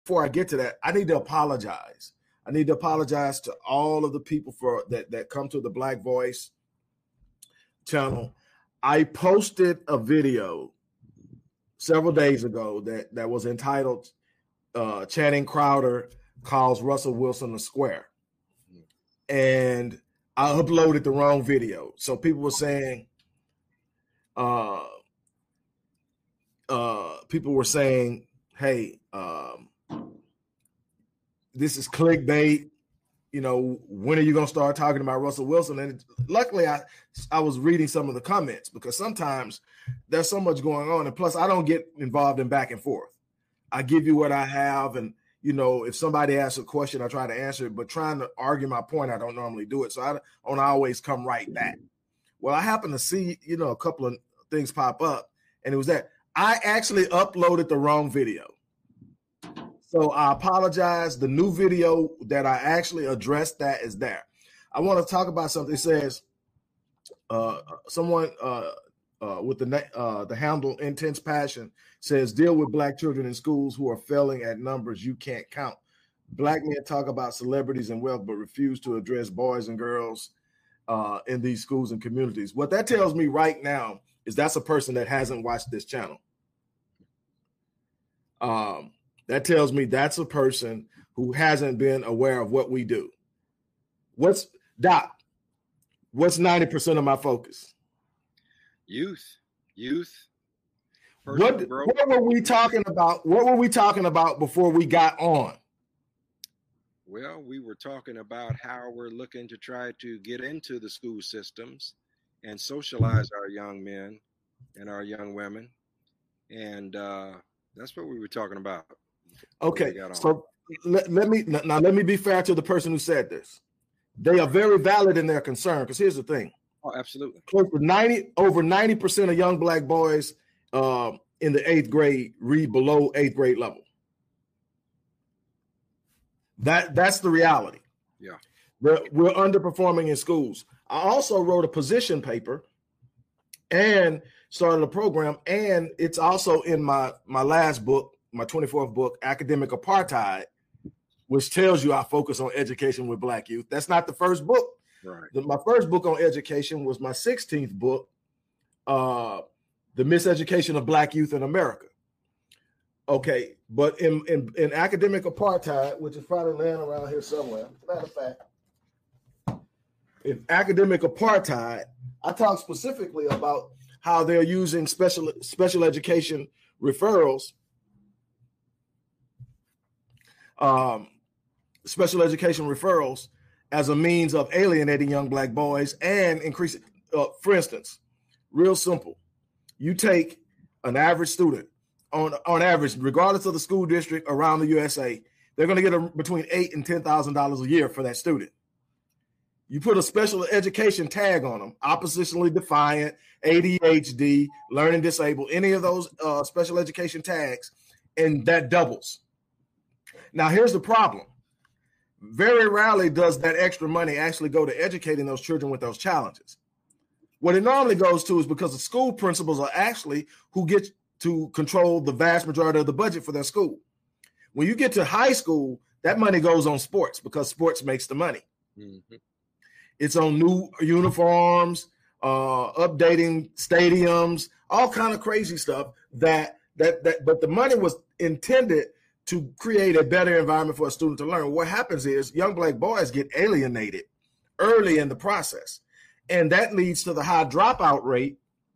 before I get to that, I need to apologize. I need to apologize to all of the people for that come to the Black Voice channel. I posted a video several days ago that was entitled Channing Crowder Calls Russell Wilson a Square. And I uploaded the wrong video. So people were saying, hey, this is clickbait. When are you going to start talking about Russell Wilson? And luckily, I was reading some of the comments, because sometimes there's so much going on. And plus, I don't get involved in back and forth. I give you what I have. And, if somebody asks a question, I try to answer it. But trying to argue my point, I don't normally do it. So I don't always come right back. Well, I happened to see, a couple of things pop up. And it was that I actually uploaded the wrong video. So I apologize. The new video that I actually addressed that is there. I want to talk about something. It says someone with the handle Intense Passion says, deal with Black children in schools who are failing at numbers you can't count. Black men talk about celebrities and wealth, but refuse to address boys and girls in these schools and communities. What that tells me right now is that's a person that hasn't watched this channel. That tells me that's a person who hasn't been aware of what we do. What's 90% of my focus? Youth. What were we talking about? What were we talking about before we got on? Well, we were talking about how we're looking to try to get into the school systems and socialize our young men and our young women. And that's what we were talking about. Okay, so let me be fair to the person who said this. They are very valid in their concern, because here's the thing. Oh, absolutely. Over 90% of young Black boys in the 8th grade read below 8th grade level. That's the reality. Yeah. We're underperforming in schools. I also wrote a position paper and started a program, and it's also in my last book, my 24th book, Academic Apartheid, which tells you I focus on education with Black youth. That's not the first book. Right. My first book on education was my 16th book, The Miseducation of Black Youth in America. Okay, but in Academic Apartheid, which is probably laying around here somewhere, matter of fact, in Academic Apartheid, I talk specifically about how they're using special education referrals, special education referrals as a means of alienating young Black boys and increasing. For instance, real simple, you take an average student on average, regardless of the school district around the USA, they're going to get between $8,000 and $10,000 a year for that student. You put a special education tag on them, oppositionally defiant, ADHD, learning disabled, any of those special education tags, and that doubles. Now, here's the problem. Very rarely does that extra money actually go to educating those children with those challenges. What it normally goes to is because the school principals are actually who get to control the vast majority of the budget for their school. When you get to high school, that money goes on sports because sports makes the money. Mm-hmm. It's on new uniforms, updating stadiums, all kind of crazy stuff but the money was intended to create a better environment for a student to learn. What happens is young Black boys get alienated early in the process, and that leads to the high dropout rate.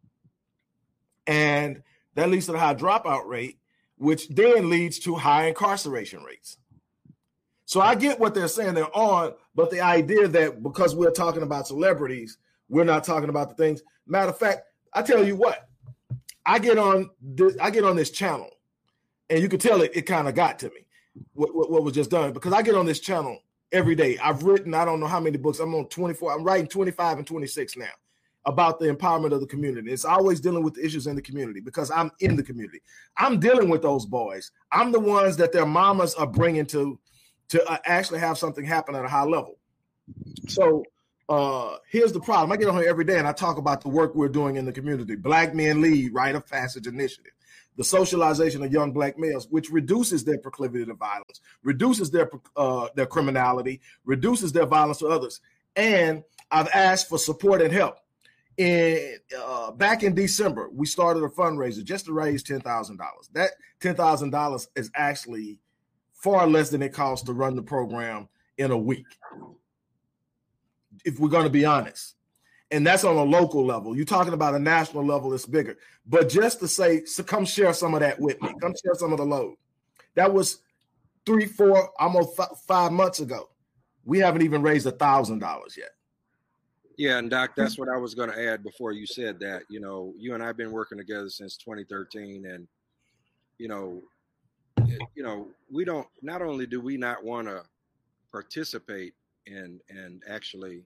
And that leads to the high dropout rate, which then leads to high incarceration rates. So I get what they're saying they're on, but the idea that because we're talking about celebrities, we're not talking about the things. Matter of fact, I tell you what, I get on this channel, and you can tell it kind of got to me what was just done, because I get on this channel every day. I've written, I don't know how many books. I'm on 24. I'm writing 25 and 26 now about the empowerment of the community. It's always dealing with the issues in the community because I'm in the community. I'm dealing with those boys. I'm the ones that their mamas are bringing to actually have something happen at a high level. So here's the problem. I get on here every day and I talk about the work we're doing in the community. Black Men Lead, Rite of Passage Initiative. the socialization of young black males, which reduces their proclivity to violence, reduces their criminality, reduces their violence to others. And I've asked for support and help. Back in December, we started a fundraiser just to raise $10,000. That $10,000 is actually far less than it costs to run the program in a week, if we're going to be honest. And that's on a local level. You're talking about a national level, it's bigger. But just to say, so come share some of that with me. Come share some of the load. That was 3, 4, almost 5 months ago. We haven't even raised $1,000 yet. Yeah, and Doc, that's what I was going to add before you said that. You know, you and I have been working together since 2013, and you know, we don't. Not only do we not want to participate and actually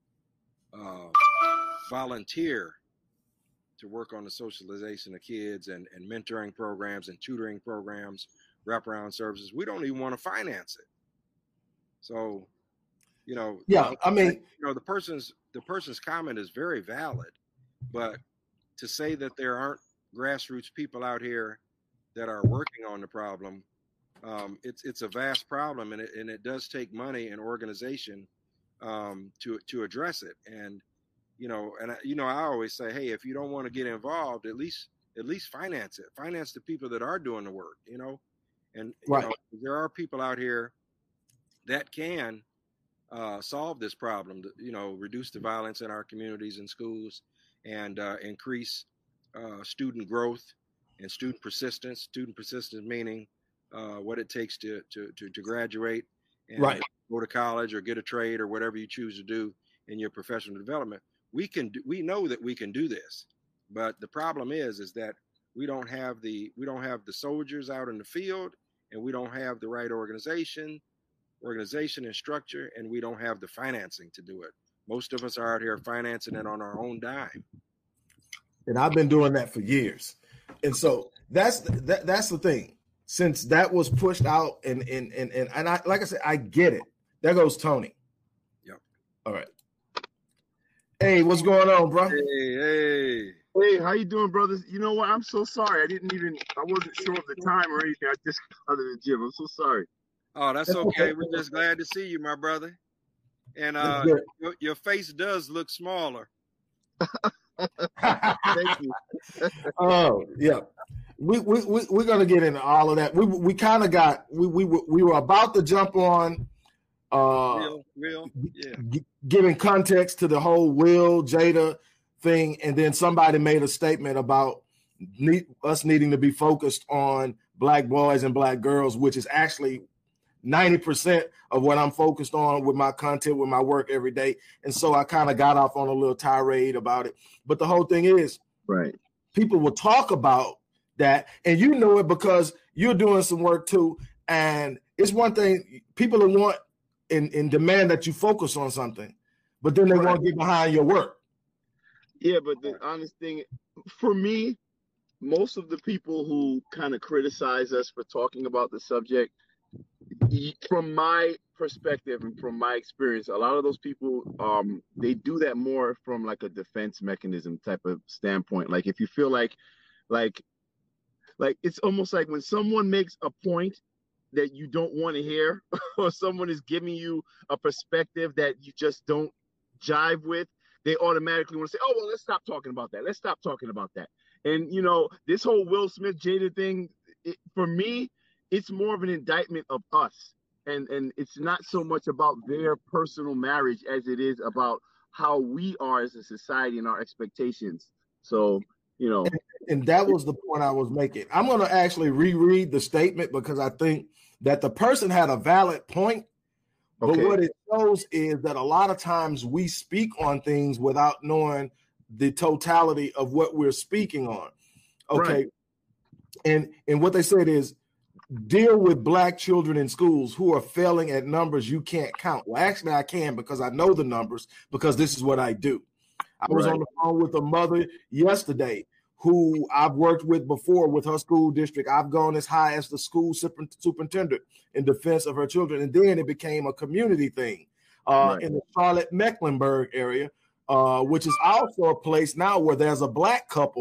volunteer to work on the socialization of kids and mentoring programs and tutoring programs, wraparound services, we don't even want to finance it. So, I mean, the person's comment is very valid, but to say that there aren't grassroots people out here that are working on the problem, it's a vast problem, and it does take money and organization to address it. And I always say, hey, if you don't want to get involved, at least finance it. Finance the people that are doing the work. And right. There are people out here that can solve this problem. Reduce the violence in our communities and schools, and increase student growth and student persistence. Student persistence meaning what it takes to graduate and right. go to college or get a trade or whatever you choose to do in your professional development. We know that we can do this, but the problem is that we don't have the soldiers out in the field, and we don't have the right organization and structure, and we don't have the financing to do it. Most of us are out here financing it on our own dime. And I've been doing that for years. And so that's the thing. Since that was pushed out, and I, like I said, I get it. There goes Tony. Yep. All right. Hey, what's going on, bro? Hey, how you doing, brothers? You know what? I'm so sorry. I wasn't sure of the time or anything. I just got out of the gym. I'm so sorry. Oh, that's okay. We're just glad to see you, my brother. And your face does look smaller. Thank you. Oh, yeah. We're gonna get into all of that. We kind of got we were about to jump on giving context to the whole Will Jada thing, and then somebody made a statement about us needing to be focused on black boys and black girls, which is actually 90% of what I'm focused on with my content, with my work every day. And so I kind of got off on a little tirade about it. But the whole thing is, right, people will talk about that, and you know it because you're doing some work too. And it's one thing people want and demand that you focus on something, but then they won't get behind your work. Yeah, but the honest thing, for me, most of the people who kind of criticize us for talking about the subject, from my perspective and from my experience, a lot of those people, they do that more from like a defense mechanism type of standpoint. Like if you feel like it's almost like when someone makes a point that you don't want to hear, or someone is giving you a perspective that you just don't jive with, they automatically want to say, oh, well, let's stop talking about that. Let's stop talking about that. And, this whole Will Smith Jada thing, for me, it's more of an indictment of us. And it's not so much about their personal marriage as it is about how we are as a society and our expectations. So, And that was the point I was making. I'm going to actually reread the statement because I think that the person had a valid point. But what it shows is that a lot of times we speak on things without knowing the totality of what we're speaking on. Okay. Right. And what they said is, deal with black children in schools who are failing at numbers you can't count. Well, actually, I can because I know the numbers because this is what I do. I was on the phone with a mother yesterday who I've worked with before with her school district. I've gone as high as the school superintendent in defense of her children. And then it became a community thing in the Charlotte-Mecklenburg area, which is also a place now where there's a black couple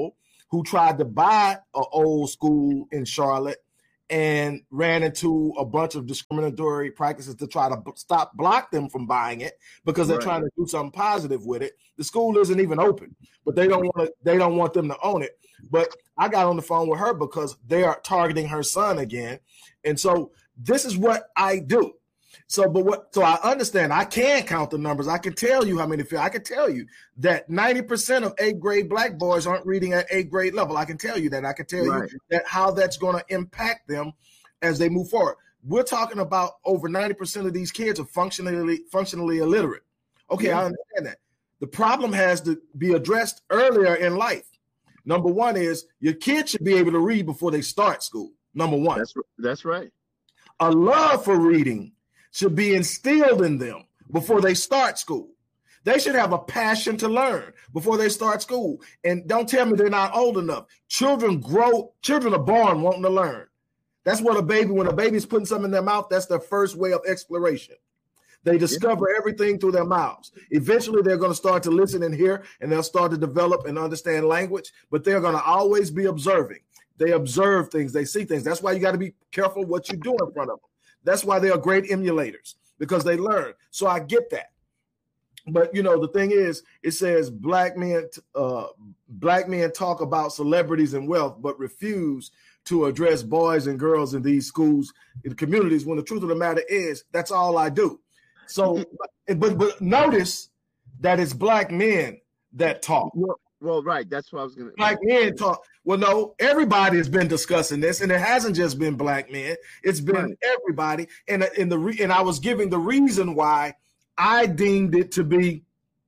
who tried to buy an old school in Charlotte and ran into a bunch of discriminatory practices to try to block them from buying it because they're trying to do something positive with it. The school isn't even open, but they don't want them to own it. But I got on the phone with her because they are targeting her son again. And so this is what I do. So I understand. I can count the numbers. I can tell you how many feel. I can tell you that 90% of 8th grade black boys aren't reading at 8th grade level. I can tell you that. I can tell you that how that's going to impact them as they move forward. We're talking about over 90% of these kids are functionally illiterate. Okay, I understand that. The problem has to be addressed earlier in life. Number one is your kids should be able to read before they start school. Number one. That's right. A love for reading should be instilled in them before they start school. They should have a passion to learn before they start school. And don't tell me they're not old enough. Children are born wanting to learn. That's what when a baby's putting something in their mouth, that's their first way of exploration. They discover everything through their mouths. Eventually, they're going to start to listen and hear, and they'll start to develop and understand language, but they're going to always be observing. They observe things. They see things. That's why you got to be careful what you do in front of them. That's why they are great emulators, because they learn. So I get that. But, the thing is, it says black men talk about celebrities and wealth, but refuse to address boys and girls in these schools, in communities, when the truth of the matter is, that's all I do. So, but notice that it's black men that talk. Well, right. That's what I was going to. Black men talk. Well, no, everybody has been discussing this, and it hasn't just been black men. It's been everybody. And I was giving the reason why I deemed it to be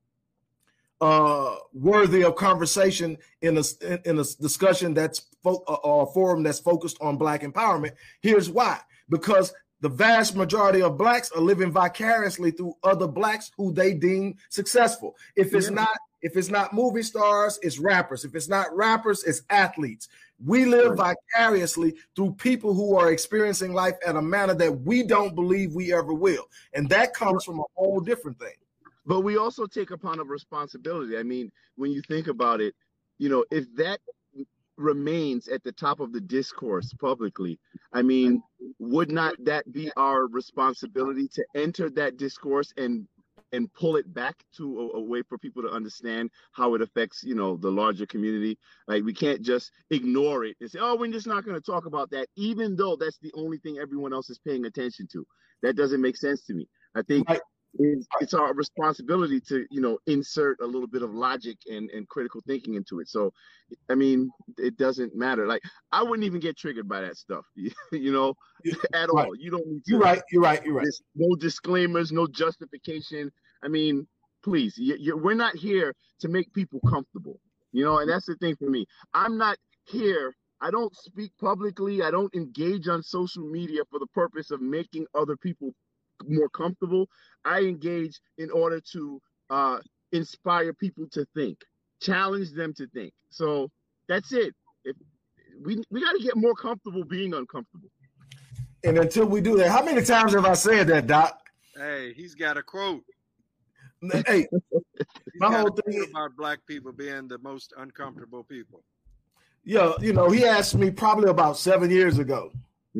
worthy of conversation in a discussion that's a forum that's focused on black empowerment. Here's why: because the vast majority of blacks are living vicariously through other blacks who they deem successful. If it's not movie stars, it's rappers. If it's not rappers, it's athletes. We live vicariously through people who are experiencing life in a manner that we don't believe we ever will. And that comes from a whole different thing. But we also take upon a responsibility. I mean, when you think about it, if that remains at the top of the discourse publicly, I mean, would not that be our responsibility to enter that discourse and pull it back to a way for people to understand how it affects, the larger community? Like, we can't just ignore it and say, oh, we're just not going to talk about that, even though that's the only thing everyone else is paying attention to. That doesn't make sense to me. I think it's our responsibility to, insert a little bit of logic and critical thinking into it. So, I mean, it doesn't matter. Like, I wouldn't even get triggered by that stuff, at all. You don't need to. You're right. There's no disclaimers, no justification. I mean, please, we're not here to make people comfortable, and that's the thing for me. I'm not here. I don't speak publicly. I don't engage on social media for the purpose of making other people more comfortable. I engage in order to inspire people to think, challenge them to think. So that's it. If we got to get more comfortable being uncomfortable. And until we do that, how many times have I said that, Doc? Hey, he's got a quote. Hey, my whole thing about black people being the most uncomfortable people. Yeah, he asked me probably about 7 years ago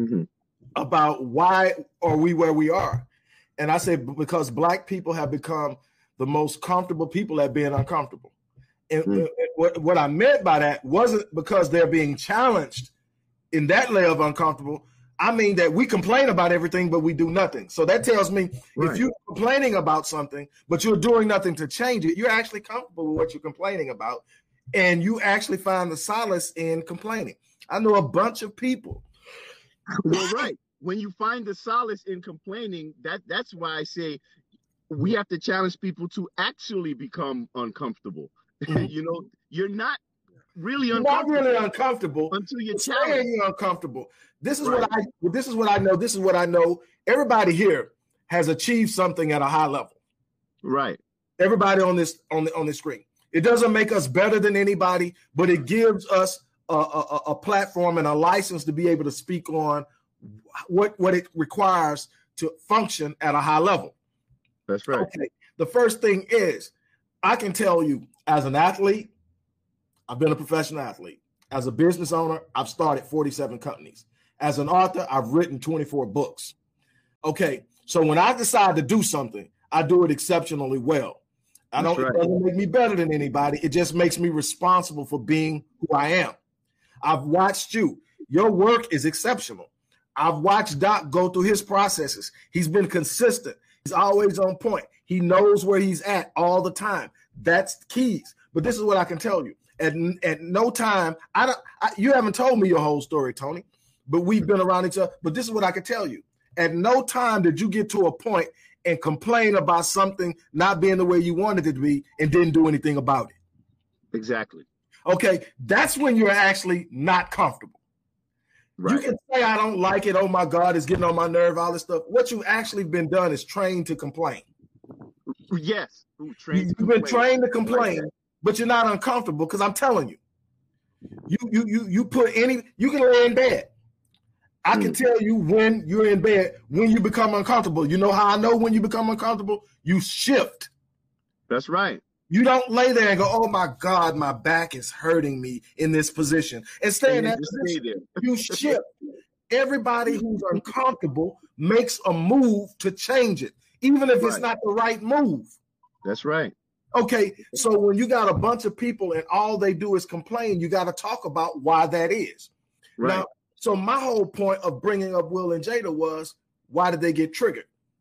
about why are we where we are. And I said, because black people have become the most comfortable people at being uncomfortable. And what I meant by that wasn't because they're being challenged in that layer of uncomfortable. I mean that we complain about everything, but we do nothing. So that tells me if you're complaining about something, but you're doing nothing to change it, you're actually comfortable with what you're complaining about. And you actually find the solace in complaining. I know a bunch of people. Well, right. When you find the solace in complaining, that's why I say we have to challenge people to actually become uncomfortable. You're not really uncomfortable until you're challenged. You're uncomfortable. This is what I know. This is what I know. Everybody here has achieved something at a high level. Right. Everybody on this screen. It doesn't make us better than anybody, but it gives us a platform and a license to be able to speak on what it requires to function at a high level. That's right. Okay. The first thing is, I can tell you as an athlete, I've been a professional athlete. As a business owner, I've started 47 companies. As an author, I've written 24 books. Okay, so when I decide to do something, I do it exceptionally well. It doesn't make me better than anybody. It just makes me responsible for being who I am. I've watched you. Your work is exceptional. I've watched Doc go through his processes. He's been consistent. He's always on point. He knows where he's at all the time. That's keys. But this is what I can tell you. At no time, you haven't told me your whole story, Tony, but we've been around each other. But this is what I can tell you. At no time did you get to a point and complain about something not being the way you wanted it to be and didn't do anything about it. Exactly. Okay, that's when you're actually not comfortable. Right. You can say, I don't like it. Oh, my God, it's getting on my nerve, all this stuff. What you actually been done is trained to complain. Yes. You've been trained to complain, but you're not uncomfortable because I'm telling you, you can lay in bed. I can tell you when you're in bed, when you become uncomfortable. You know how I know when you become uncomfortable? You shift. That's right. You don't lay there and go, oh, my God, my back is hurting me in this position. And stay in that position. You shift. Everybody who's uncomfortable makes a move to change it, even if it's not the right move. That's right. Okay, so when you got a bunch of people and all they do is complain, you got to talk about why that is. Right. Now, so my whole point of bringing up Will and Jada was, why did they get triggered?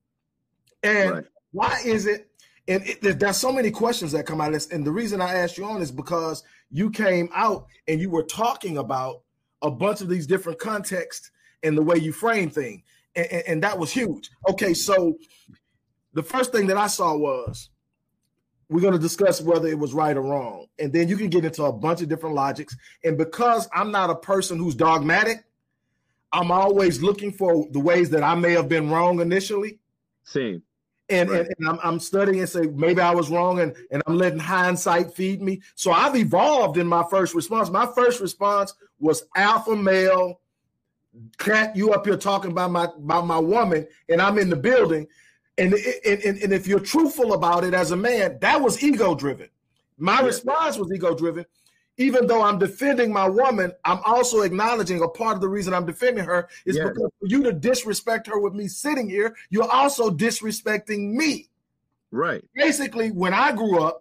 And why is it? And there's so many questions that come out of this. And the reason I asked you on is because you came out and you were talking about a bunch of these different contexts and the way you frame things. And that was huge. Okay, so the first thing that I saw was, we're going to discuss whether it was right or wrong. And then you can get into a bunch of different logics. And because I'm not a person who's dogmatic, I'm always looking for the ways that I may have been wrong initially. Same. And I'm studying and say, maybe I was wrong, and I'm letting hindsight feed me. So I've evolved in my first response. My first response was alpha male, cat, you up here talking about my woman, and I'm in the building. And if you're truthful about it as a man, that was ego-driven. My response was ego-driven. Even though I'm defending my woman, I'm also acknowledging a part of the reason I'm defending her is because for you to disrespect her with me sitting here, you're also disrespecting me. Right. Basically, when I grew up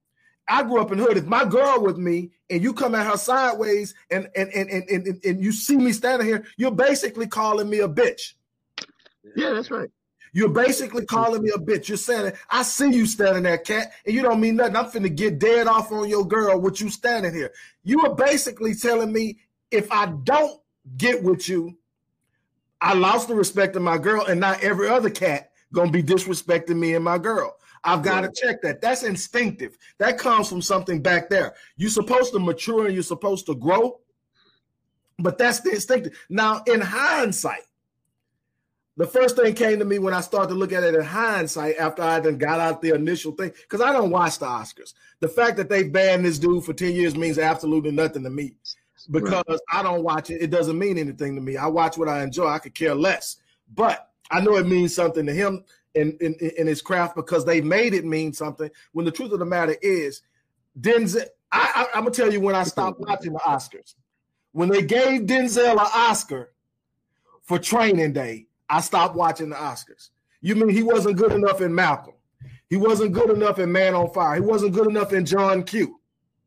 in hood. If my girl with me and you come at her sideways and you see me standing here, you're basically calling me a bitch. Yeah, that's right. You're basically calling me a bitch. You're saying, I see you standing there, cat, and you don't mean nothing. I'm finna get dead off on your girl with you standing here. You are basically telling me if I don't get with you, I lost the respect of my girl, and not every other cat gonna be disrespecting me and my girl. I've got to check that. That's instinctive. That comes from something back there. You're supposed to mature and you're supposed to grow, but that's the instinctive. Now, in hindsight, the first thing came to me when I started to look at it in hindsight after I then got out the initial thing, because I don't watch the Oscars. The fact that they banned this dude for 10 years means absolutely nothing to me because I don't watch it. It doesn't mean anything to me. I watch what I enjoy. I could care less. But I know it means something to him in his craft because they made it mean something when the truth of the matter is, Denzel, I'm going to tell you when I stopped watching the Oscars. When they gave Denzel an Oscar for Training Day, I stopped watching the Oscars. You mean he wasn't good enough in Malcolm? He wasn't good enough in Man on Fire. He wasn't good enough in John Q.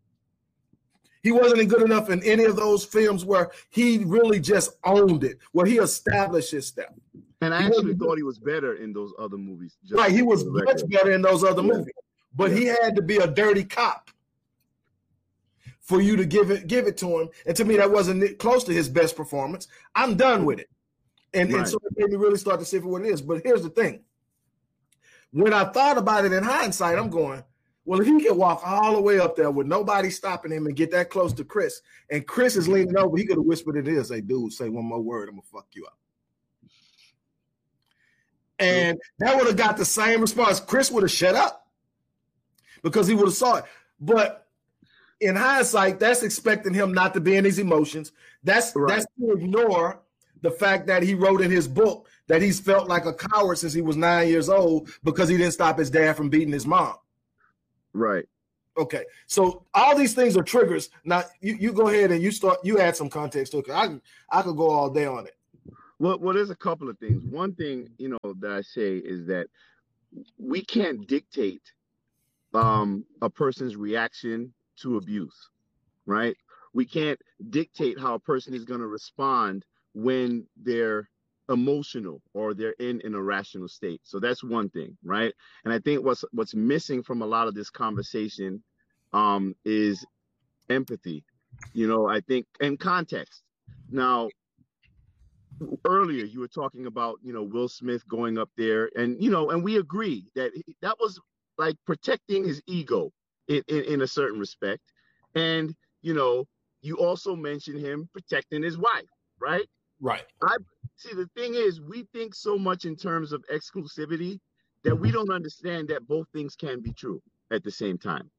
He wasn't good enough in any of those films where he really just owned it, where he established his stuff. And I actually thought he was better in those other movies. Right, he was much better in those other movies. But he had to be a dirty cop for you to give it to him. And to me, that wasn't close to his best performance. I'm done with it. And so it made me really start to see for what it is. But here's the thing. When I thought about it in hindsight, I'm going, well, if he could walk all the way up there with nobody stopping him and get that close to Chris, and Chris is leaning over, he could have whispered in his, hey, dude, say one more word, I'm going to fuck you up. And that would have got the same response. Chris would have shut up because he would have saw it. But in hindsight, that's expecting him not to be in his emotions. That's to ignore the fact that he wrote in his book that he's felt like a coward since he was 9 years old because he didn't stop his dad from beating his mom. Right. Okay, so all these things are triggers. Now you go ahead and you add some context to it. I could go all day on it. Well, there's a couple of things. One thing, that I say is that we can't dictate a person's reaction to abuse, right? We can't dictate how a person is going to respond when they're emotional or they're in an irrational state. So that's one thing, right? And I think what's missing from a lot of this conversation is empathy, I think, and context. Now, earlier you were talking about, Will Smith going up there, and and we agree that that was like protecting his ego in a certain respect. And you also mentioned him protecting his wife, right? Right. See, the thing is, we think so much in terms of exclusivity that we don't understand that both things can be true at the same time.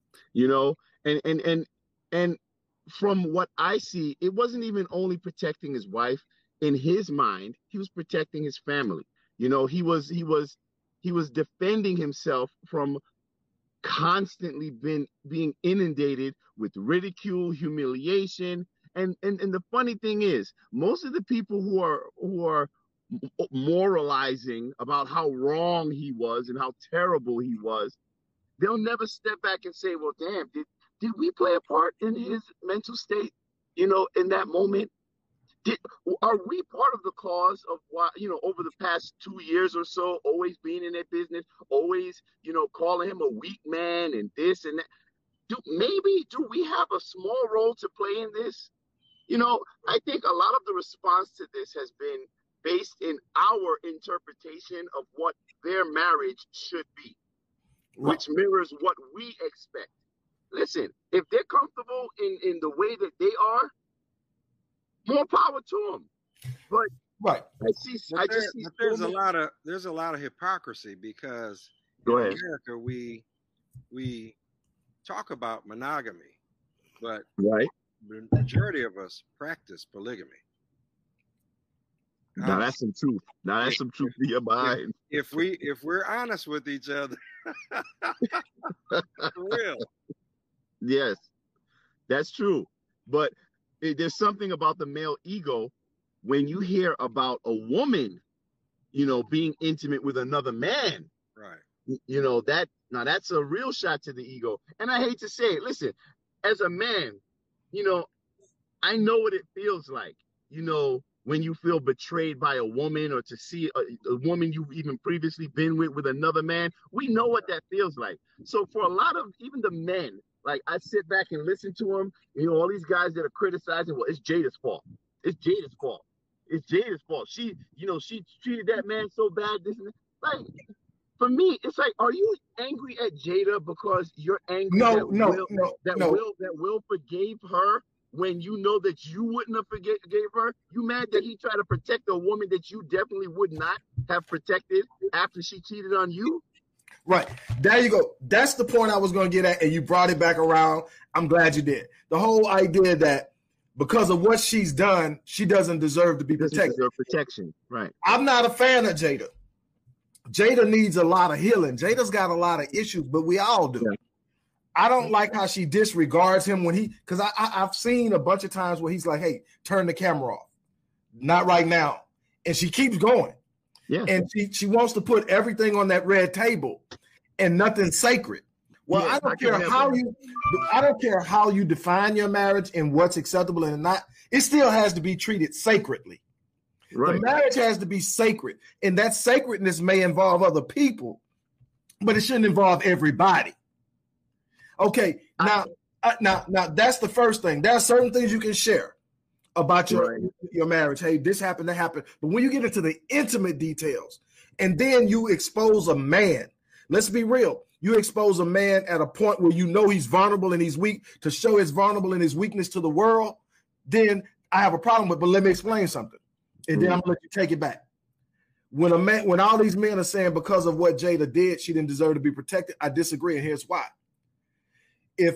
And from what I see, it wasn't even only protecting his wife. In his mind, he was protecting his family. He was defending himself from constantly being inundated with ridicule, humiliation. And the funny thing is, most of the people who are moralizing about how wrong he was and how terrible he was, they'll never step back and say, well, damn, did we play a part in his mental state, in that moment? Are we part of the cause of why, over the past 2 years or so, always being in that business, always, calling him a weak man and this and that? Do we have a small role to play in this? I think a lot of the response to this has been based in our interpretation of what their marriage should be, which mirrors what we expect. Listen, if they're comfortable in the way that they are, more power to them. But right, there's a lot of hypocrisy, because in America we talk about monogamy, but right, the majority of us practice polygamy. Now that's some truth. Now that's some truth to your mind. If we're honest with each other, for real. Yes, that's true. But there's something about the male ego when you hear about a woman, being intimate with another man. Right. That's a real shot to the ego. And I hate to say it. Listen, as a man, I know what it feels like, when you feel betrayed by a woman, or to see a woman you've even previously been with another man. We know what that feels like. So for a lot of even the men, like, I sit back and listen to them, all these guys that are criticizing, well, it's Jada's fault. It's Jada's fault. It's Jada's fault. She treated that man so bad. This and that. Like, for me, it's like, are you angry at Jada because you're angry that Will forgave her when you know that you wouldn't have forgave her? You mad that he tried to protect a woman that you definitely would not have protected after she cheated on you? Right. There you go. That's the point I was going to get at, and you brought it back around. I'm glad you did. The whole idea that because of what she's done, she doesn't deserve to be protected. Protection. Right. I'm not a fan of Jada. Jada needs a lot of healing. Jada's got a lot of issues, but we all do. Yeah. I don't like how she disregards him because I've seen a bunch of times where he's like, hey, turn the camera off. Not right now. And she keeps going. Yeah. And she wants to put everything on that red table and nothing sacred. Well, yeah, I don't care how you define your marriage and what's acceptable and not. It still has to be treated sacredly. Right. The marriage has to be sacred, and that sacredness may involve other people, but it shouldn't involve everybody. Okay, now that's the first thing. There are certain things you can share about your marriage. Hey, this happened, that happened. But when you get into the intimate details, and then you expose a man, let's be real. You expose a man at a point where you know he's vulnerable and he's weak, to show his vulnerable and his weakness to the world, then I have a problem with. But let me explain something, and then I'm gonna let you take it back. When all these men are saying because of what Jada did, she didn't deserve to be protected, I disagree, and here's why. If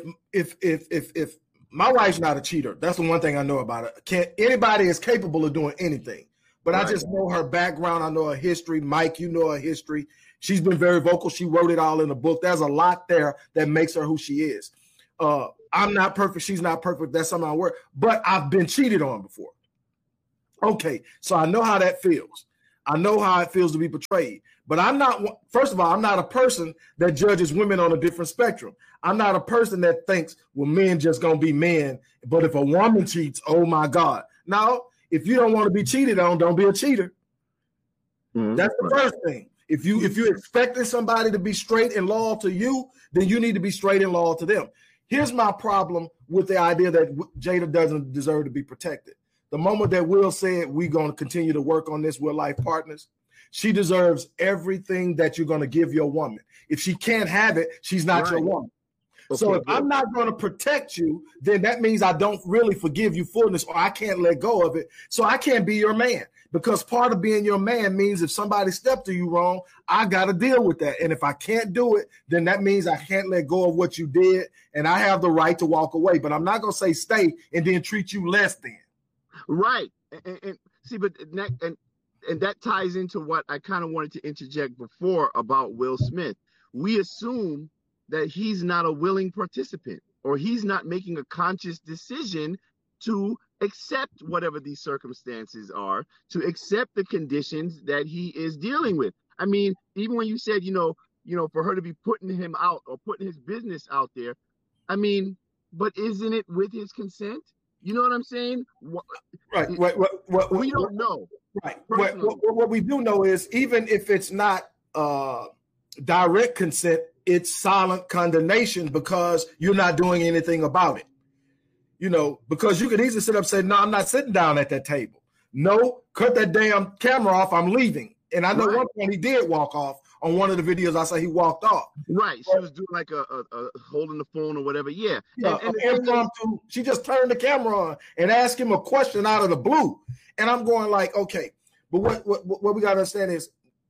my wife's not a cheater, that's the one thing I know about her. Anybody is capable of doing anything, but I just know her background. I know her history. Mike, you know her history. She's been very vocal. She wrote it all in the book. There's a lot there that makes her who she is. I'm not perfect. She's not perfect. That's something I work. But I've been cheated on before. Okay, so I know how that feels. I know how it feels to be betrayed. But I'm not, first of all, I'm not a person that judges women on a different spectrum. I'm not a person that thinks, well, men just going to be men. But if a woman cheats, oh my God. No, if you don't want to be cheated on, don't be a cheater. That's the first thing. If you're expecting somebody to be straight and loyal to you, then you need to be straight and loyal to them. Here's my problem with the idea that Jada doesn't deserve to be protected. The moment that Will said we're going to continue to work on this, we're life partners, she deserves everything that you're going to give your woman. If she can't have it, she's not your woman. Okay, so if I'm not going to protect you, then that means I don't really forgive you fullness, or I can't let go of it. So I can't be your man, because part of being your man means if somebody stepped to you wrong, I got to deal with that. And if I can't do it, then that means I can't let go of what you did, and I have the right to walk away. But I'm not going to say stay and then treat you less than. Right. And see, but and that ties into what I kind of wanted to interject before about Will Smith. We assume that he's not a willing participant, or he's not making a conscious decision to accept whatever these circumstances are, to accept the conditions that he is dealing with. I mean, even when you said, for her to be putting him out or putting his business out there, I mean, but isn't it with his consent? You know what I'm saying? Right. We don't know. Right. What we do know is, even if it's not direct consent, it's silent condemnation, because you're not doing anything about it. Because you could easily sit up and say, no, I'm not sitting down at that table. No, cut that damn camera off. I'm leaving. And I know one point he did walk off on one of the videos. I say he walked off. Right. She was doing like a holding the phone or whatever. Yeah. And impromptu. She just turned the camera on and asked him a question out of the blue. And I'm going like, okay, but what we got to understand is,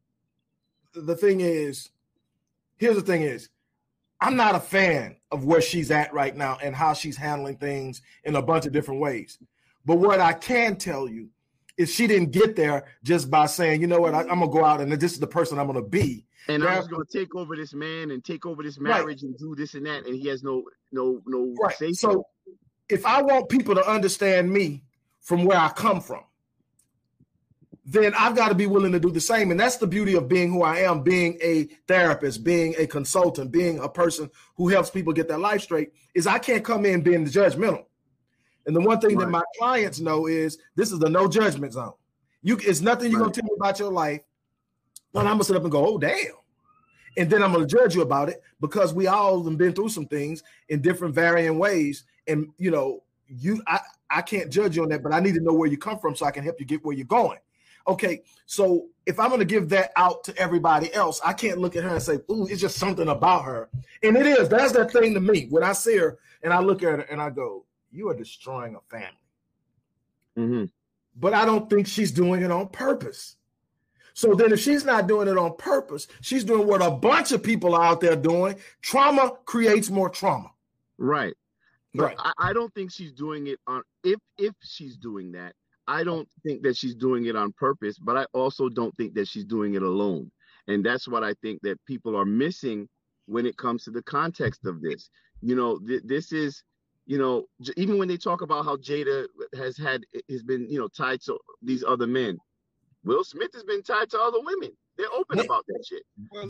here's the thing is, I'm not a fan of where she's at right now and how she's handling things in a bunch of different ways. But what I can tell you is she didn't get there just by saying, you know what, I'm going to go out and this is the person I'm going to be. And I was going to take over this man and take over this marriage and do this and that. And he has no say. So if I want people to understand me from where I come from, then I've got to be willing to do the same. And that's the beauty of being who I am, being a therapist, being a consultant, being a person who helps people get their life straight, is I can't come in being judgmental. And the one thing that my clients know is this is the no judgment zone. It's nothing you're going to tell me about your life. And I'm going to sit up and go, oh, damn. And then I'm going to judge you about it, because we all have been through some things in different varying ways. And, I can't judge you on that, but I need to know where you come from so I can help you get where you're going. Okay, so if I'm going to give that out to everybody else, I can't look at her and say, ooh, it's just something about her. And it is. That's that thing to me. When I see her and I look at her and I go, you are destroying a family. Mm-hmm. But I don't think she's doing it on purpose. So then if she's not doing it on purpose, she's doing what a bunch of people are out there doing. Trauma creates more trauma. Right. But Right. I don't think she's doing it on, if she's doing that, I don't think that she's doing it on purpose, but I also don't think that she's doing it alone. And that's what I think that people are missing when it comes to the context of this. This is, even when they talk about how Jada has been, tied to these other men, Will Smith has been tied to other women. They're open about that shit. Well,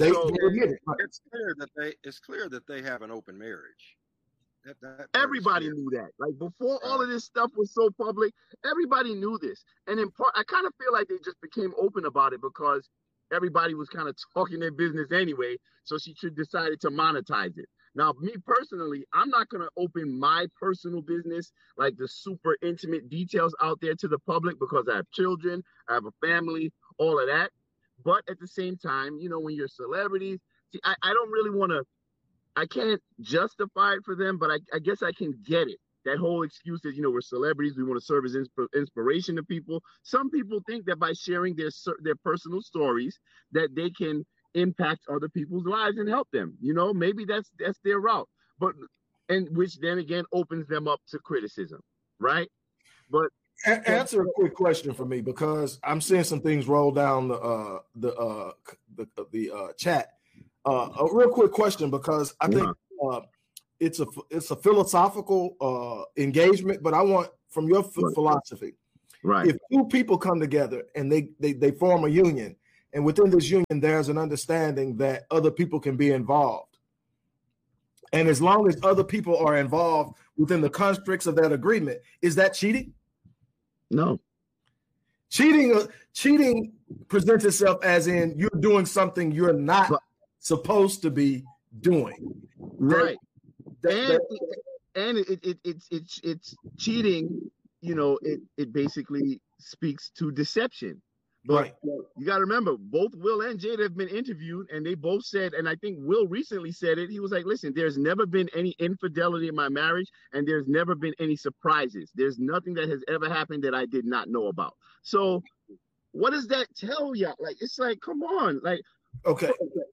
it's clear that they have an open marriage. Everybody knew that. Like, before all of this stuff was so public, everybody knew this. And in part, I kind of feel like they just became open about it because everybody was kind of talking their business anyway. So she decided to monetize it. Now, me personally, I'm not going to open my personal business, like the super intimate details out there to the public, because I have children, I have a family, all of that. But at the same time, when you're celebrities, see, I don't really want to, I can't justify it for them, but I guess I can get it. That whole excuse that, we're celebrities, we want to serve as inspiration to people. Some people think that by sharing their personal stories, that they can impact other people's lives and help them. Maybe that's their route. But, and which then again opens them up to criticism, right? But Answer a quick question for me, because I'm seeing some things roll down the chat. A real quick question, because I think it's a philosophical engagement, but I want from your philosophy. Right. If two people come together and they form a union, and within this union there's an understanding that other people can be involved, and as long as other people are involved within the constructs of that agreement, is that cheating? No. Cheating presents itself as in you're doing something you're not supposed to be doing. Right. It's cheating. You know, it basically speaks to deception. But you got to remember, both Will and Jada have been interviewed, and they both said, and I think Will recently said it, he was like, listen, there's never been any infidelity in my marriage, and there's never been any surprises. There's nothing that has ever happened that I did not know about. So what does that tell you? Like, it's like, come on. Like, okay.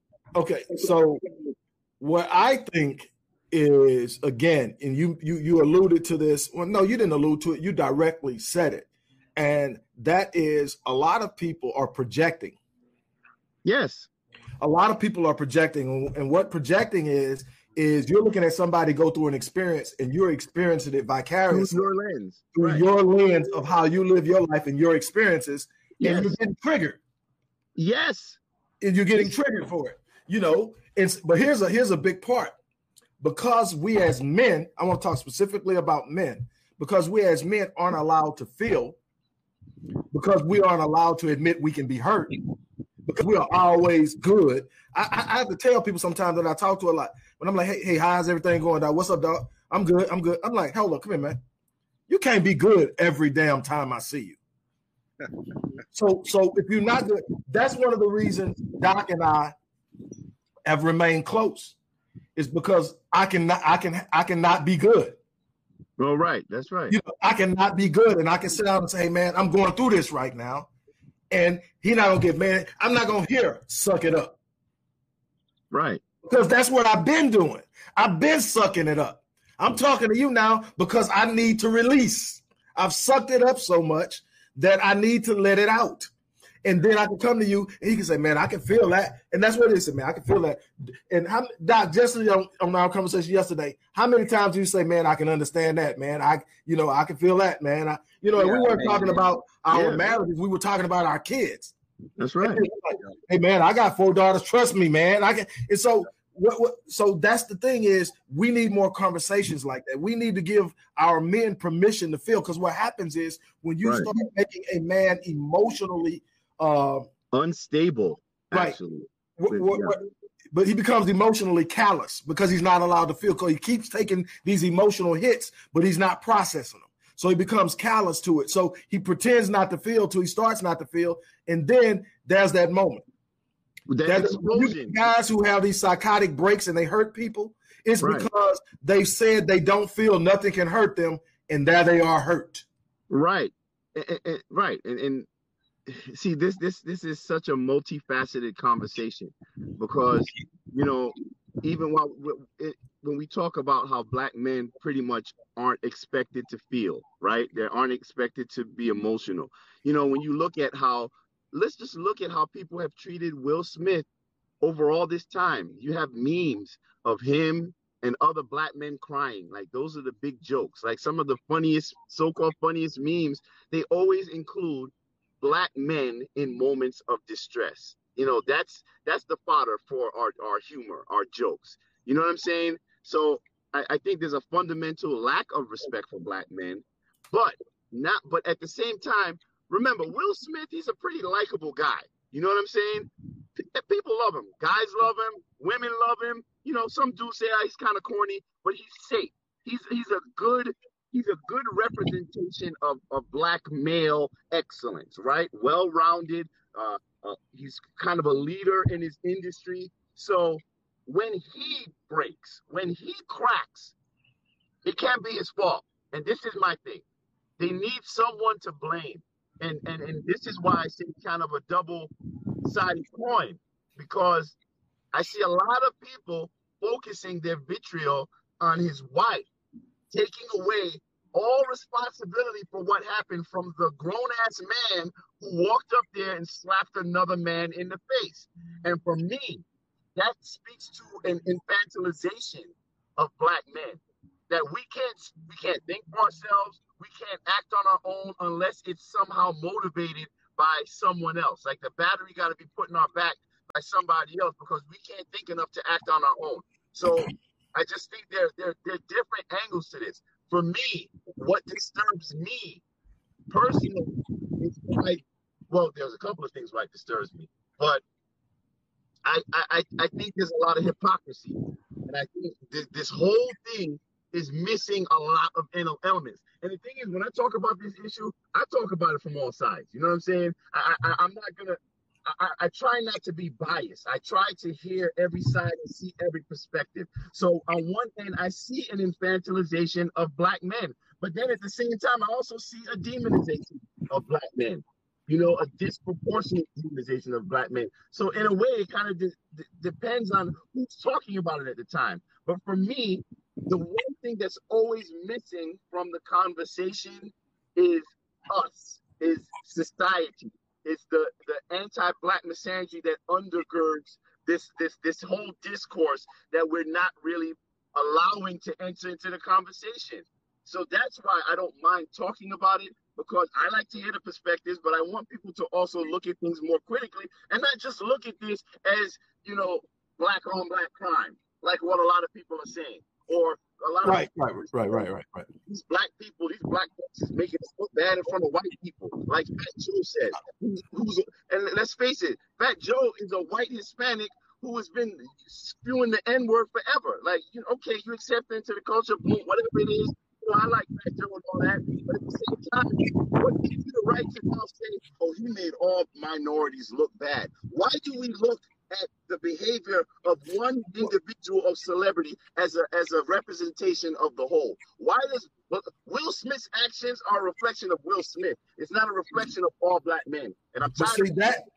So what I think is, again, and you alluded to this. Well, no, you didn't allude to it. You directly said it. And that is, a lot of people are projecting. Yes. A lot of people are projecting. And what projecting is you're looking at somebody go through an experience and you're experiencing it vicariously. Through your lens. Through your lens of how you live your life and your experiences. Yes. And you're getting triggered. Yes. And you're getting triggered for it. You know, but here's a big part. Because we as men, I want to talk specifically about men, because we as men aren't allowed to feel, because we aren't allowed to admit we can be hurt, because we are always good. I have to tell people sometimes that I talk to a lot, when I'm like, hey, how's everything going, dog? What's up, dog? I'm good. I'm like, hold up, come here, man. You can't be good every damn time I see you. So if you're not good, that's one of the reasons Doc and I have remained close, is because I cannot be good. Well, right. That's right. You know, I cannot be good, and I can sit down and say, hey, man, I'm going through this right now. And he's not going to get mad. I'm not going to hear, suck it up. Right. Because that's what I've been doing. I've been sucking it up. I'm talking to you now because I need to release. I've sucked it up so much that I need to let it out. And then I can come to you and you can say, man, I can feel that. And that's what it is, man. I can feel that. And Doc, just on our conversation yesterday, how many times do you say, man, I can understand that, man? I can feel that, man. And we weren't talking about our marriages. We were talking about our kids. That's right. Like, hey, man, I got 4 daughters. Trust me, man. I can. And so so that's the thing, is we need more conversations like that. We need to give our men permission to feel, because what happens is when you start making a man emotionally unstable, actually. But he becomes emotionally callous because he's not allowed to feel, because he keeps taking these emotional hits, but he's not processing them. So he becomes callous to it. So he pretends not to feel till he starts not to feel. And then there's that moment. That explosion. Guys who have these psychotic breaks and they hurt people, it's because they've said they don't feel, nothing can hurt them, and there they are hurt. Right. And see, this is such a multifaceted conversation, because even when we talk about how black men pretty much aren't expected to feel, right? They aren't expected to be emotional. When you look at let's just look at how people have treated Will Smith over all this time. You have memes of him and other black men crying. Like, those are the big jokes. Like, some of the so-called funniest memes, they always include black men in moments of distress. That's the fodder for our humor, our jokes. You know what I'm saying? So I think there's a fundamental lack of respect for black men, but at the same time, remember, Will Smith, he's a pretty likable guy. You know what I'm saying? People love him. Guys love him. Women love him. Some do say he's kind of corny, but he's safe. He's a good representation of black male excellence, right? Well-rounded. He's kind of a leader in his industry. So when he breaks, when he cracks, it can't be his fault. And this is my thing. They need someone to blame. And this is why I say kind of a double-sided coin, because I see a lot of people focusing their vitriol on his wife, taking away all responsibility for what happened from the grown-ass man who walked up there and slapped another man in the face. And for me, that speaks to an infantilization of black men, that we can't think for ourselves, we can't act on our own unless it's somehow motivated by someone else. Like the battery got to be put in our back by somebody else, because we can't think enough to act on our own. So I just think there are different angles to this. For me, what disturbs me personally is there's a couple of things why it disturbs me, but I think there's a lot of hypocrisy, and I think this whole thing is missing a lot of elements. And the thing is, when I talk about this issue, I talk about it from all sides. You know what I'm saying? I'm not gonna. I try not to be biased. I try to hear every side and see every perspective. So on one end, I see an infantilization of black men, but then at the same time, I also see a demonization of black men. You know, a disproportionate demonization of black men. So in a way, it kind of depends on who's talking about it at the time. But for me, the one thing that's always missing from the conversation is us, is society. It's the anti-black misogyny that undergirds this whole discourse that we're not really allowing to enter into the conversation. So that's why I don't mind talking about it, because I like to hear the perspectives, but I want people to also look at things more critically and not just look at this as, you know, black on black crime, like what a lot of people are saying. Or a lot right. These black people, these black folks is making us look bad in front of white people, like Fat Joe said. And let's face it, Fat Joe is a white Hispanic who has been spewing the N-word forever. Like, okay, you accept into the culture, boom, whatever it is. I like Fat Joe and all that, but at the same time, what gives you the right to now say, oh, he made all minorities look bad? Why do we look at the behavior of one individual of celebrity as a representation of the whole? Why does Will Smith's actions are a reflection of Will Smith? It's not a reflection of all black men. And I'm tired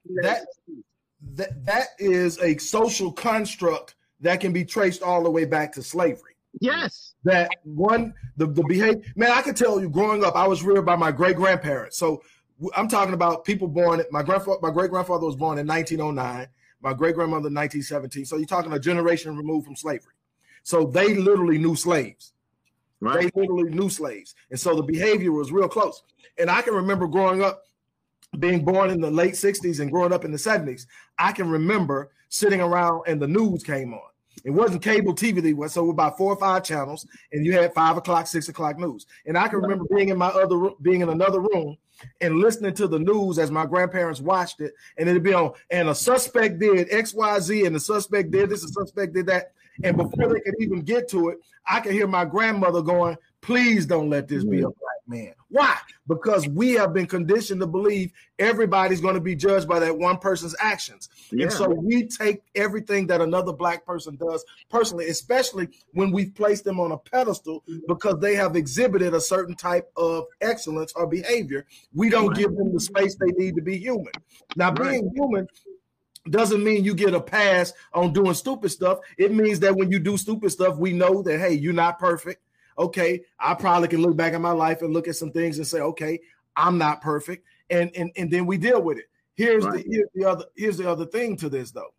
that is a social construct that can be traced all the way back to slavery. Yes. That one, the behavior, man, I can tell you growing up, I was reared by my great-grandparents. So I'm talking about people born, my great-grandfather was born in 1909, my great-grandmother in 1917. So you're talking a generation removed from slavery. So they literally knew slaves. Right. They literally knew slaves. And so the behavior was real close. And I can remember growing up, being born in the late 60s and growing up in the 70s, I can remember sitting around and the news came on. It wasn't cable TV, so about 4 or 5 channels, and you had 5 o'clock, 6 o'clock news. And I can remember being in another room and listening to the news as my grandparents watched it, and it'd be on, and a suspect did X, Y, Z, and the suspect did this, the suspect did that. And before they could even get to it, I could hear my grandmother going, please don't let this be a black man. Why? Because we have been conditioned to believe everybody's going to be judged by that one person's actions. Yeah. And so we take everything that another black person does personally, especially when we've placed them on a pedestal because they have exhibited a certain type of excellence or behavior. We don't give them the space they need to be human. Now, being human doesn't mean you get a pass on doing stupid stuff. It means that when you do stupid stuff, we know that, hey, you're not perfect. Okay, I probably can look back at my life and look at some things and say, okay, I'm not perfect. And then we deal with it. Here's the other thing to this, though.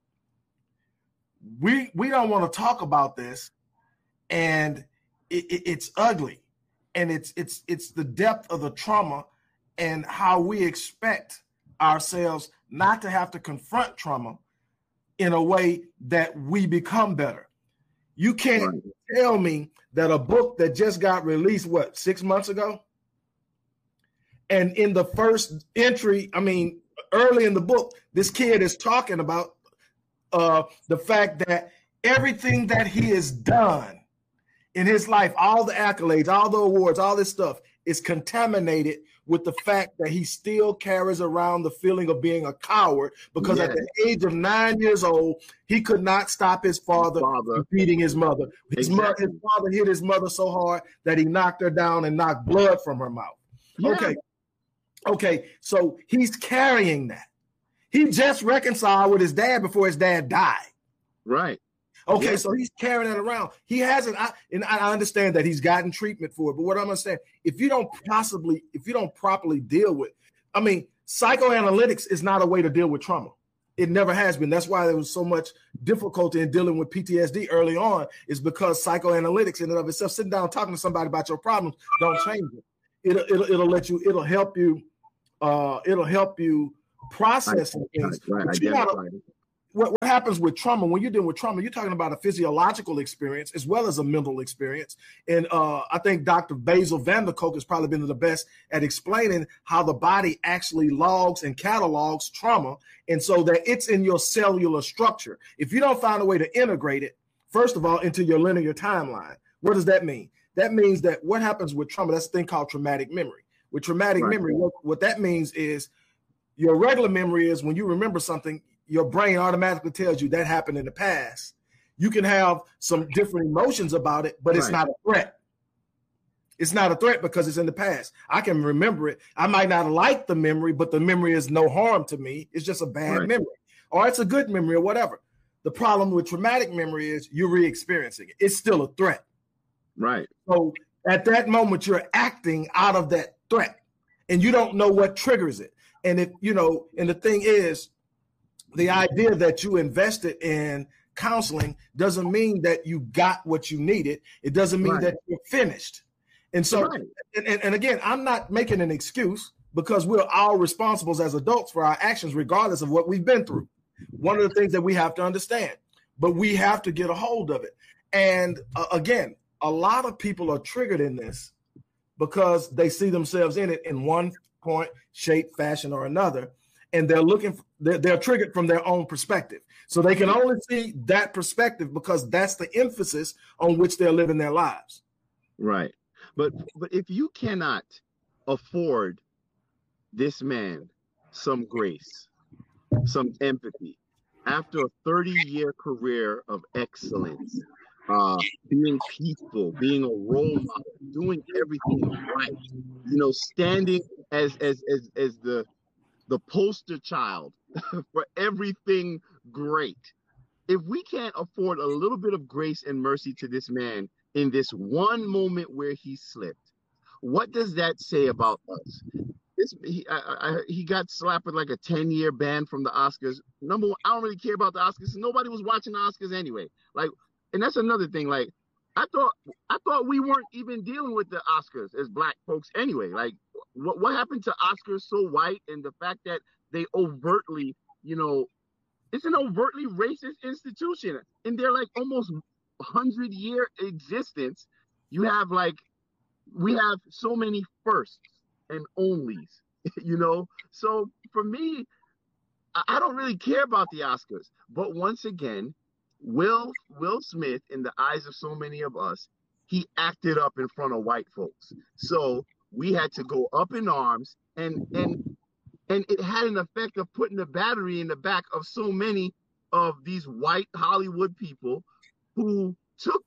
We don't want to talk about this, and it's ugly. And it's the depth of the trauma and how we expect ourselves not to have to confront trauma in a way that we become better. You can't tell me that a book that just got released, 6 months ago? And in the first entry, early in the book, this kid is talking about the fact that everything that he has done in his life, all the accolades, all the awards, all this stuff is contaminated with the fact that he still carries around the feeling of being a coward because at the age of 9 years old, he could not stop his father from beating his mother. His father hit his mother so hard that he knocked her down and knocked blood from her mouth. Yeah. Okay, so he's carrying that. He just reconciled with his dad before his dad died. Right. Okay, Yeah. so he's carrying that around. He hasn't, and I understand that he's gotten treatment for it, but what I'm saying, if you don't properly deal with, I mean, psychoanalytics is not a way to deal with trauma. It never has been. That's why there was so much difficulty in dealing with PTSD early on, is because psychoanalytics in and of itself, sitting down talking to somebody about your problems, don't change it. It'll help you process things. Right. What happens with trauma, when you're dealing with trauma, you're talking about a physiological experience as well as a mental experience. And I think Dr. Basil van der Kolk has probably been the best at explaining how the body actually logs and catalogs trauma, and so that it's in your cellular structure. If you don't find a way to integrate it, first of all, into your linear timeline, what does that mean? That means that what happens with trauma, that's a thing called traumatic memory. With traumatic memory, what that means is your regular memory is when you remember something, your brain automatically tells you that happened in the past. You can have some different emotions about it, but it's not a threat. It's not a threat because it's in the past. I can remember it. I might not like the memory, but the memory is no harm to me. It's just a bad memory, or it's a good memory or whatever. The problem with traumatic memory is you're re-experiencing it. It's still a threat. Right. So at that moment, you're acting out of that threat, and you don't know what triggers it. And if and the thing is, the idea that you invested in counseling doesn't mean that you got what you needed. It doesn't mean that you're finished. And so, and again, I'm not making an excuse, because we're all responsible as adults for our actions, regardless of what we've been through. One of the things that we have to understand, but we have to get a hold of it. And again, a lot of people are triggered in this because they see themselves in it in one point, shape, fashion, or another. And they're triggered from their own perspective. So they can only see that perspective because that's the emphasis on which they're living their lives. Right. But if you cannot afford this man some grace, some empathy, after a 30-year career of excellence, being peaceful, being a role model, doing everything right, standing as the poster child for everything great. If we can't afford a little bit of grace and mercy to this man in this one moment where he slipped, what does that say about us? He got slapped with like a 10-year ban from the Oscars. Number one, I don't really care about the Oscars. Nobody was watching the Oscars anyway. And that's another thing. I thought we weren't even dealing with the Oscars as Black folks anyway. What happened to Oscars So White, and the fact that they overtly, it's an overtly racist institution. In their almost 100-year existence, we have so many firsts and onlys, So for me, I don't really care about the Oscars. But once again, Will Smith, in the eyes of so many of us, he acted up in front of white folks. So we had to go up in arms, and it had an effect of putting the battery in the back of so many of these white Hollywood people who took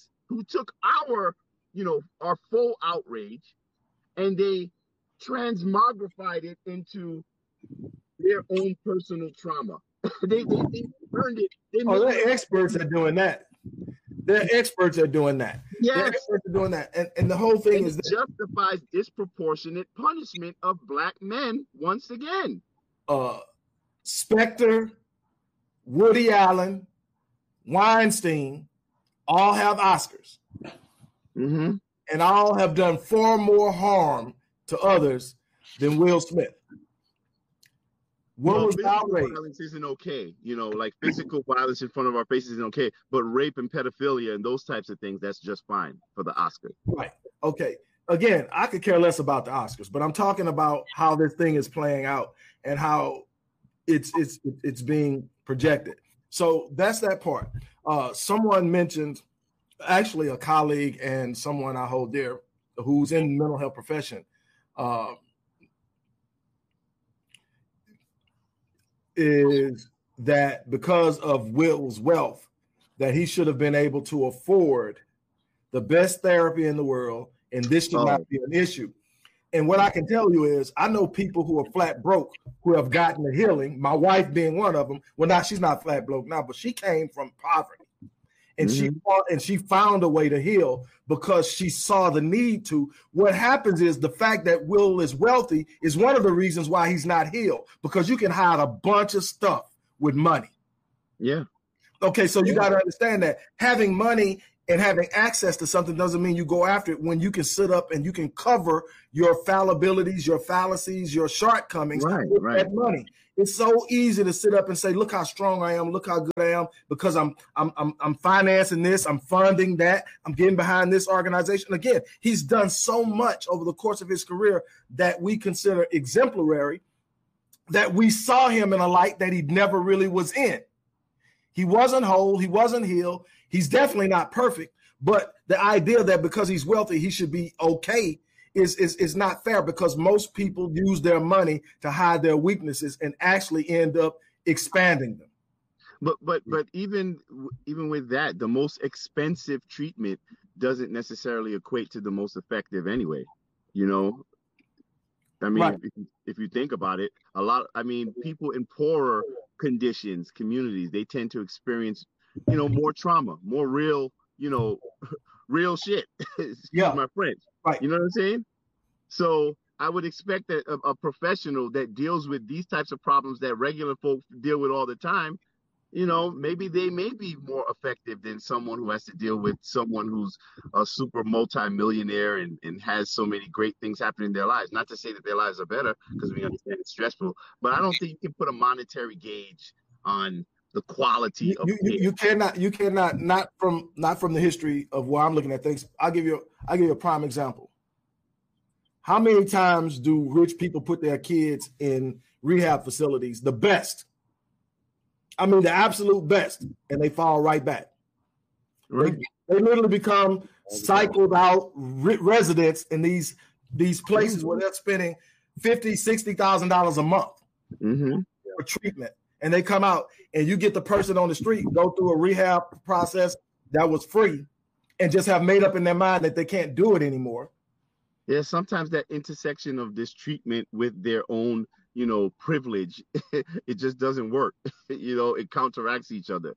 our full outrage, and they transmogrified it into their own personal trauma. they turned it. They're experts at doing that. They're experts at doing that. Yes. They're experts at doing that. And the whole thing is justifies disproportionate punishment of Black men once again. Spectre, Woody Allen, Weinstein all have Oscars. Mm-hmm. And all have done far more harm to others than Will Smith. What was the outrage? Violence isn't okay. Physical violence in front of our faces isn't okay. But rape and pedophilia and those types of things, that's just fine for the Oscars. Right. Okay. Again, I could care less about the Oscars, but I'm talking about how this thing is playing out and how it's being projected. So that's that part. Someone mentioned, actually a colleague and someone I hold dear who's in the mental health profession, is that because of Will's wealth, that he should have been able to afford the best therapy in the world, and this should not be an issue. And what I can tell you is, I know people who are flat broke who have gotten the healing, my wife being one of them. Well, she's not flat broke now, but she came from poverty. and she fought, and she found a way to heal because she saw the need to. What happens is the fact that Will is wealthy is one of the reasons why he's not healed, because you can hide a bunch of stuff with money. Yeah. Okay, so you got to understand that having money and having access to something doesn't mean you go after it when you can sit up and you can cover your fallibilities, your fallacies, your shortcomings with that money. It's so easy to sit up and say, look how strong I am, look how good I am, because I'm financing this, I'm funding that, I'm getting behind this organization. Again, he's done so much over the course of his career that we consider exemplary, that we saw him in a light that he never really was in. He wasn't whole, he wasn't healed, he's definitely not perfect, but the idea that because he's wealthy, he should be okay is not fair, because most people use their money to hide their weaknesses and actually end up expanding them. But even with that, the most expensive treatment doesn't necessarily equate to the most effective anyway. You know, I mean, if you think about it, people in poorer conditions, communities, they tend to experience, more trauma, more real, real shit. Excuse my French. Right. You know what I'm saying? So I would expect that a professional that deals with these types of problems that regular folks deal with all the time, maybe they may be more effective than someone who has to deal with someone who's a super multi-millionaire and has so many great things happening in their lives. Not to say that their lives are better, because we understand it's stressful, but I don't think you can put a monetary gauge on the quality of you cannot not from the history of where I'm looking at things. I'll give you a prime example. How many times do rich people put their kids in rehab facilities? The best. I mean, the absolute best, and they fall right back. Right. They literally become cycled out residents in these places where they're spending $50,000, $60,000 a month for treatment. And they come out, and you get the person on the street go through a rehab process that was free and just have made up in their mind that they can't do it anymore. Yeah, sometimes that intersection of this treatment with their own, privilege, it just doesn't work. It counteracts each other.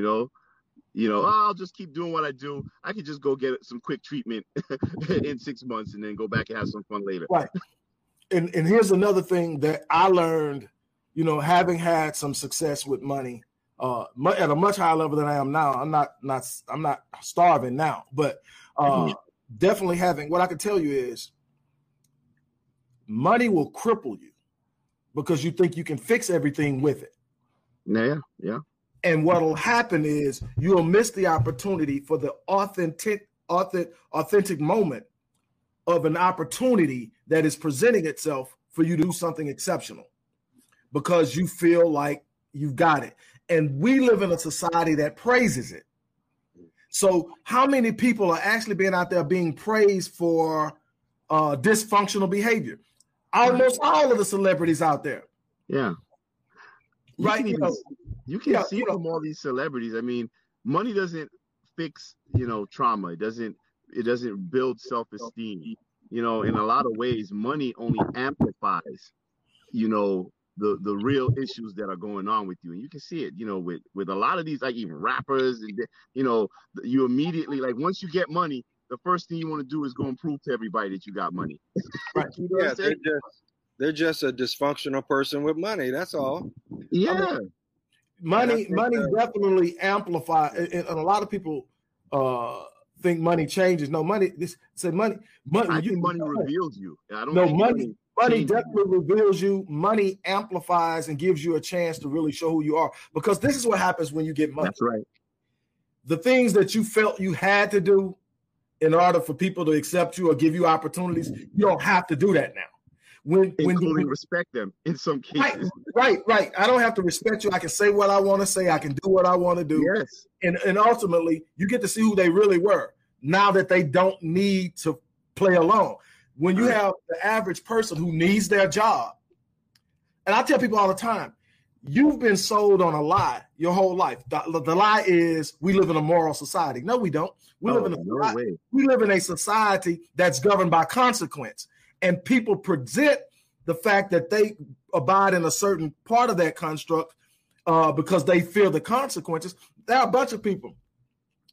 I'll just keep doing what I do. I could just go get some quick treatment in 6 months and then go back and have some fun later. Right. And here's another thing that I learned, having had some success with money at a much higher level than I am now. I'm not starving now, but definitely having, what I can tell you is money will cripple you because you think you can fix everything with it. Yeah. And what'll happen is you'll miss the opportunity for the authentic moment of an opportunity that is presenting itself for you to do something exceptional because you feel like you've got it. And we live in a society that praises it. So how many people are actually being out there being praised for dysfunctional behavior? Almost all of the celebrities out there. Yeah. Right. You can see from all these celebrities. I mean, money doesn't fix, trauma. It doesn't build self-esteem. In a lot of ways, money only amplifies, the real issues that are going on with you. And you can see it, with a lot of these, like even rappers, and, you immediately, like once you get money, the first thing you want to do is go and prove to everybody that you got money. Right. They're just a dysfunctional person with money. That's all. Yeah. I mean, money definitely amplifies, and a lot of people think money changes. No, money. Money. I think money reveals you. I don't. No, money definitely reveals you. Money amplifies and gives you a chance to really show who you are. Because this is what happens when you get money. That's right. The things that you felt you had to do in order for people to accept you or give you opportunities, you don't have to do that now. Including respect them in some cases. Right. I don't have to respect you. I can say what I want to say. I can do what I want to do. Yes. And ultimately, you get to see who they really were now that they don't need to play along. When you have the average person who needs their job, and I tell people all the time, you've been sold on a lie your whole life. The lie is we live in a moral society. No, we don't. We live in a society that's governed by consequence. And people present the fact that they abide in a certain part of that construct because they fear the consequences. There are a bunch of people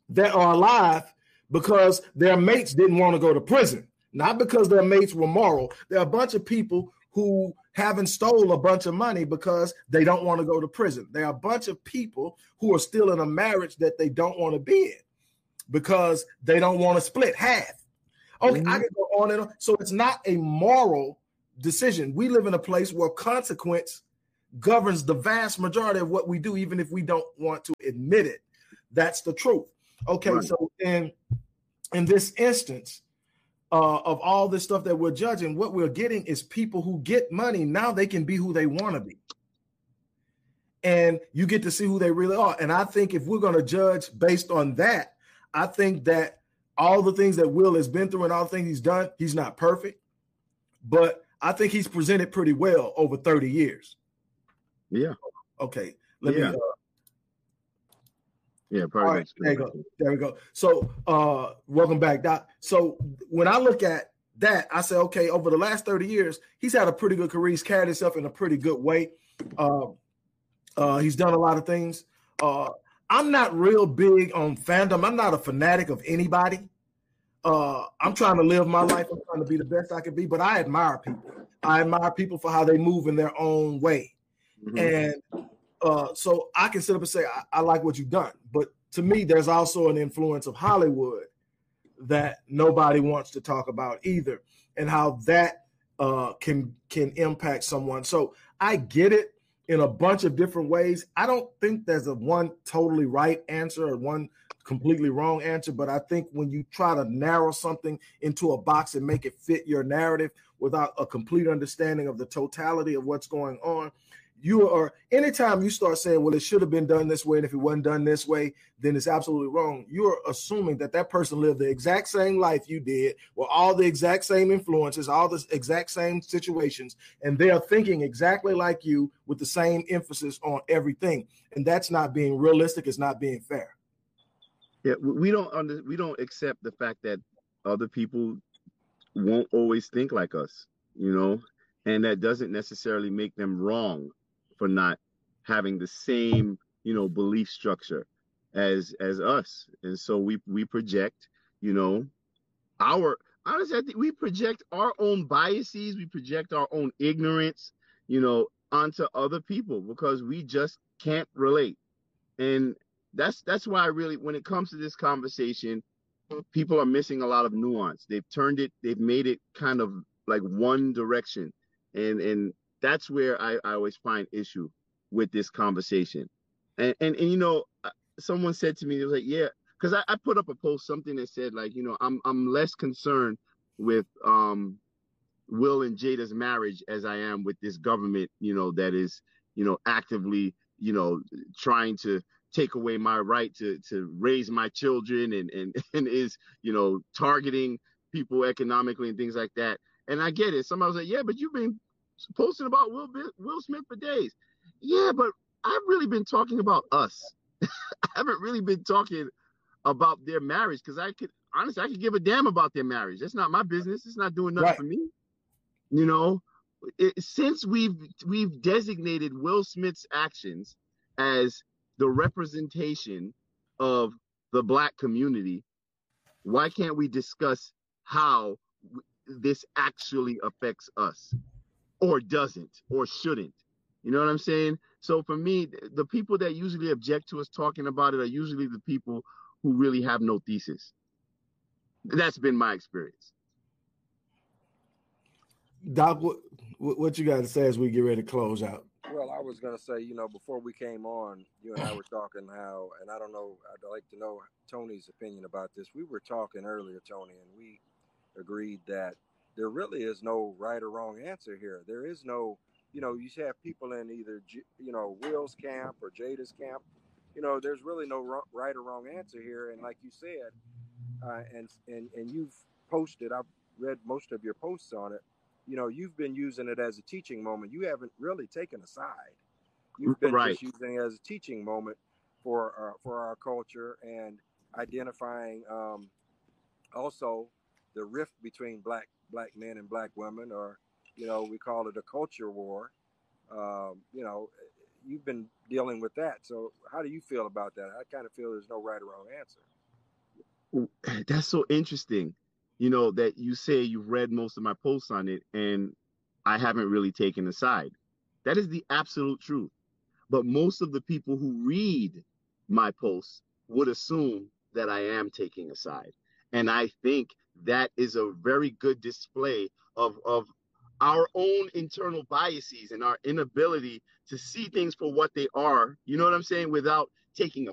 that are alive because their mates didn't want to go to prison, not because their mates were moral. There are a bunch of people who haven't stole a bunch of money because they don't want to go to prison. There are a bunch of people who are still in a marriage that they don't want to be in because they don't want to split half. Okay, I can go on and on. So it's not a moral decision. We live in a place where consequence governs the vast majority of what we do, even if we don't want to admit it. That's the truth. Okay, right. So in this instance of all this stuff that we're judging, what we're getting is people who get money. Now they can be who they want to be. And you get to see who they really are. And I think if we're going to judge based on that, I think that all the things that Will has been through and all the things he's done, he's not perfect, but I think he's presented pretty well over 30 years. Yeah. Okay. Let me. Yeah, probably. Right, there we go. So, welcome back, Doc. So, when I look at that, I say, okay, over the last 30 years, he's had a pretty good career. He's carried himself in a pretty good way. He's done a lot of things. I'm not real big on fandom. I'm not a fanatic of anybody. I'm trying to live my life. I'm trying to be the best I can be, but I admire people. I admire people for how they move in their own way. And so I can sit up and say, I like what you've done. But to me, there's also an influence of Hollywood that nobody wants to talk about either, and how that can impact someone. So I get it in a bunch of different ways. I don't think there's a one totally right answer or one completely wrong answer, but I think when you try to narrow something into a box and make it fit your narrative without a complete understanding of the totality of what's going on, anytime you start saying, well, it should have been done this way, and if it wasn't done this way, then it's absolutely wrong. You're assuming that that person lived the exact same life you did, with all the exact same influences, all the exact same situations, and they are thinking exactly like you with the same emphasis on everything. And that's not being realistic. It's not being fair. Yeah, we don't accept the fact that other people won't always think like us, and that doesn't necessarily make them wrong for not having the same, belief structure as us. And so we project, honestly, I think we project our own biases, we project our own ignorance, onto other people because we just can't relate. And that's why when it comes to this conversation, people are missing a lot of nuance. They've made it kind of like one direction. And that's where I always find issue with this conversation. And someone said to me, it was like, yeah, because I put up a post, something that said like, I'm less concerned with Will and Jada's marriage as I am with this government, that is, actively, trying to take away my right to raise my children and is, targeting people economically and things like that. And I get it. Somebody was like, yeah, but you've been posting about Will Smith for days. Yeah, but I've really been talking about us. I haven't really been talking about their marriage because I could give a damn about their marriage. That's not my business. It's not doing nothing for me. Since we've designated Will Smith's actions as the representation of the Black community, why can't we discuss how this actually affects us? Or doesn't, or shouldn't. You know what I'm saying? So for me, the people that usually object to us talking about it are usually the people who really have no thesis. That's been my experience. Doc, what you got to say as we get ready to close out? Well, I was going to say, before we came on, you and I were talking how, and I don't know, I'd like to know Tony's opinion about this. We were talking earlier, Tony, and we agreed that there really is no right or wrong answer here. There is no, you have people in either, Will's camp or Jada's camp. There's really no right or wrong answer here. And like you said, and you've posted, I've read most of your posts on it. You've been using it as a teaching moment. You haven't really taken a side. You've been just using it as a teaching moment for our culture and identifying also the rift between black men and black women, or we call it a culture war. You've been dealing with that. So how do you feel about that? I kind of feel there's no right or wrong answer. That's so interesting, you know, that you say you've read most of my posts on it and I haven't really taken a side. That is the absolute truth. But most of the people who read my posts would assume that I am taking a side. And I think that is a very good display of our own internal biases and our inability to see things for what they are, you know what I'm saying, without taking